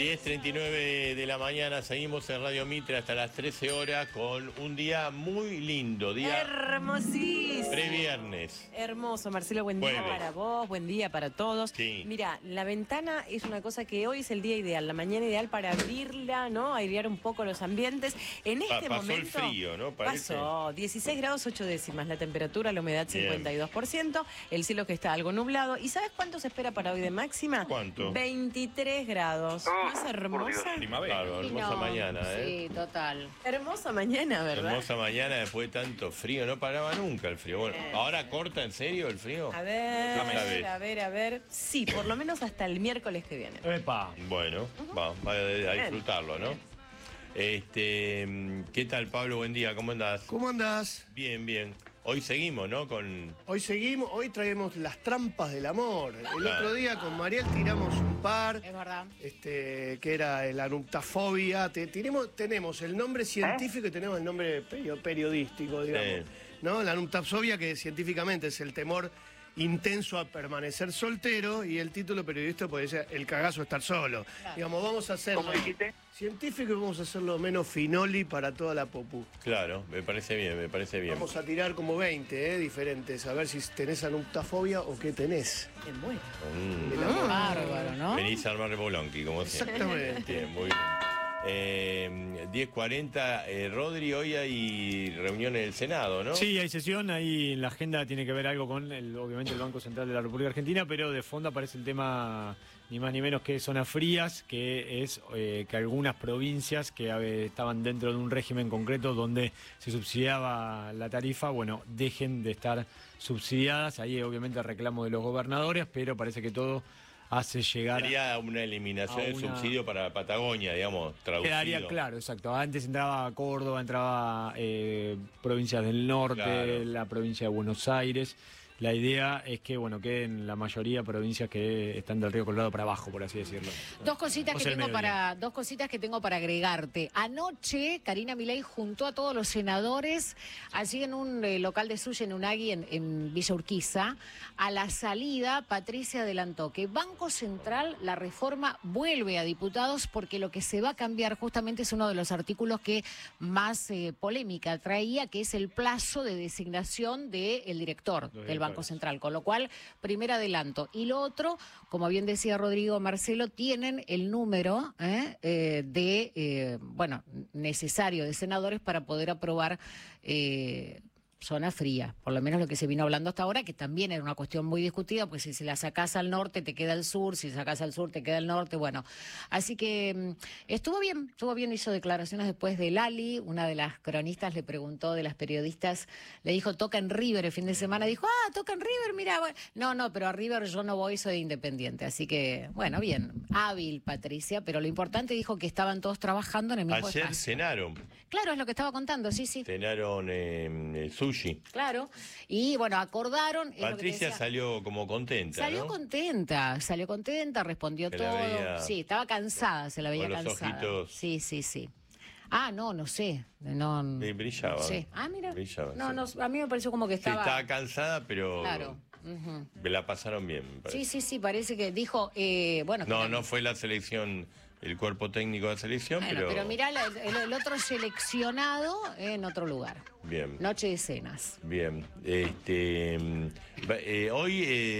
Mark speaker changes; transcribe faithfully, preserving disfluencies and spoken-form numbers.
Speaker 1: diez treinta y nueve de la mañana, seguimos en Radio Mitre hasta las trece horas con un día muy lindo, día
Speaker 2: hermosísimo.
Speaker 1: Previernes.
Speaker 2: Hermoso, Marcelo, buen día
Speaker 1: Jueves.
Speaker 2: para vos, buen día para todos.
Speaker 1: Sí.
Speaker 2: Mira, la ventana es una cosa que hoy es el día ideal, la mañana ideal para abrirla, ¿no? Airear un poco los ambientes. En este
Speaker 1: Pa- pasó
Speaker 2: momento...
Speaker 1: el frío, ¿no? Parece.
Speaker 2: Pasó, dieciséis grados ocho décimas la temperatura, la humedad
Speaker 1: Bien.
Speaker 2: cincuenta y dos por ciento, el cielo que está algo nublado. ¿Y sabes cuánto se espera para hoy de máxima?
Speaker 1: ¿Cuánto?
Speaker 2: veintitrés grados.
Speaker 3: Oh,
Speaker 2: ¿No es hermosa?
Speaker 1: Primavera. Claro, hermosa
Speaker 4: No,
Speaker 1: mañana, ¿eh?
Speaker 4: Sí, total.
Speaker 2: Hermosa mañana, ¿verdad?
Speaker 1: Hermosa mañana después de tanto frío, no paraba nunca el frío. Bueno,
Speaker 2: Eh.
Speaker 1: ¿ahora corta en serio el frío?
Speaker 2: A ver,
Speaker 1: Dame la vez.
Speaker 2: a ver, a ver. Sí, por lo menos hasta el miércoles que viene.
Speaker 5: Epa.
Speaker 1: Bueno, va, va a, a disfrutarlo, ¿no? Este, ¿qué tal, Pablo? Buen día, ¿cómo andás?
Speaker 6: ¿Cómo andás?
Speaker 1: Bien, bien. Hoy seguimos, ¿no? Con...
Speaker 6: Hoy seguimos, hoy traemos las trampas del amor. El
Speaker 1: Claro.
Speaker 6: otro día con Mariel tiramos un par,
Speaker 4: Es verdad.
Speaker 6: este, que era la anuptafobia. Te- tenemos, tenemos el nombre científico y tenemos el nombre perio- periodístico, digamos.
Speaker 1: Sí.
Speaker 6: ¿No? La anuptafobia, que científicamente es el temor intenso a permanecer soltero, y el título periodístico puede ser el cagazo de estar solo. Digamos, vamos a hacerlo
Speaker 3: ¿Cómo dijiste?
Speaker 6: científico y vamos a hacerlo menos finoli para toda la popu.
Speaker 1: Claro, me parece bien, me parece bien.
Speaker 6: Vamos a tirar como veinte, ¿eh? Diferentes, a ver si tenés anuptafobia o qué tenés.
Speaker 2: Me muero.
Speaker 1: Mm.
Speaker 6: Del amor.
Speaker 4: Bárbaro, ¿no?
Speaker 1: Venís a armar el bolonqui, como siempre.
Speaker 6: Exactamente.
Speaker 1: Bien, muy bien. Eh, diez cuarenta, eh, Rodri, hoy hay reunión en el Senado, ¿no?
Speaker 5: Sí, hay sesión, ahí en la agenda tiene que ver algo con, el, obviamente, el Banco Central de la República Argentina, pero de fondo aparece el tema ni más ni menos que zonas frías, que es eh, que algunas provincias que eh, estaban dentro de un régimen concreto donde se subsidiaba la tarifa, bueno, dejen de estar subsidiadas. Ahí obviamente el reclamo de los gobernadores, pero parece que todo hace llegar...
Speaker 1: Sería una eliminación
Speaker 5: a
Speaker 1: del
Speaker 5: una-
Speaker 1: subsidio para la Patagonia, digamos, traducido.
Speaker 5: Quedaría claro, exacto. Antes entraba Córdoba, entraba eh, provincias del norte,
Speaker 1: Claro.
Speaker 5: la provincia de Buenos Aires. La idea es que, bueno, queden la mayoría provincias que están del Río Colorado para abajo, por así decirlo.
Speaker 4: Dos cositas
Speaker 5: O
Speaker 4: que
Speaker 5: sea, el
Speaker 4: tengo
Speaker 5: mediodía.
Speaker 4: para dos cositas que tengo para agregarte. Anoche Karina Milei juntó a todos los senadores allí en un eh, local de sushi en Unagui en, en Villa Urquiza. A la salida Patricia adelantó que Banco Central, la reforma vuelve a diputados porque lo que se va a cambiar justamente es uno de los artículos que más eh, polémica traía, que es el plazo de designación del director del Banco Central, con lo cual, primer adelanto. Y lo otro, como bien decía Rodrigo, Marcelo, tienen el número eh, eh, de, eh, bueno, necesario de senadores para poder aprobar eh, zona fría, por lo menos lo que se vino hablando hasta ahora, que también era una cuestión muy discutida, pues si se la sacás al norte te queda al sur, si sacás al sur te queda al norte, bueno. Así que mm, estuvo bien, estuvo bien, hizo declaraciones después de Lali, una de las cronistas le preguntó, de las periodistas, le dijo, toca en River el fin de semana, dijo, ah, toca en River, mira, bueno. no, no, pero a River yo no voy, soy independiente, así que, bueno, bien, hábil Patricia, pero lo importante dijo que estaban todos trabajando en el mismo
Speaker 1: Ayer
Speaker 4: espacio.
Speaker 1: cenaron,
Speaker 4: Claro, es lo que estaba contando, sí, sí.
Speaker 1: cenaron eh, sushi.
Speaker 4: Claro, y bueno, acordaron... es lo que te
Speaker 1: Patricia
Speaker 4: decía.
Speaker 1: salió como contenta,
Speaker 4: Salió
Speaker 1: ¿no?
Speaker 4: contenta, salió contenta, respondió
Speaker 1: Se la
Speaker 4: todo.
Speaker 1: veía
Speaker 4: Sí, estaba cansada, se la veía
Speaker 1: con los
Speaker 4: cansada.
Speaker 1: ojitos.
Speaker 4: Sí, sí, sí. Ah, no, no sé. No,
Speaker 1: Sí, brillaba.
Speaker 4: no sé. Ah, mira.
Speaker 1: Brillaba,
Speaker 4: no,
Speaker 1: sí.
Speaker 4: no, a mí me pareció como que
Speaker 1: Sí,
Speaker 4: estaba.
Speaker 1: estaba cansada, pero
Speaker 4: Claro. Ujú.
Speaker 1: me la pasaron bien, me parece.
Speaker 4: Sí, sí, sí, parece que dijo, eh, bueno.
Speaker 1: No,
Speaker 4: que-
Speaker 1: no fue la selección, el cuerpo técnico de la selección,
Speaker 4: Bueno,
Speaker 1: pero...
Speaker 4: pero mirá la- el, el otro seleccionado en otro lugar.
Speaker 1: Bien,
Speaker 4: Noche de cenas.
Speaker 1: bien. Este, mm, va- eh, hoy... eh,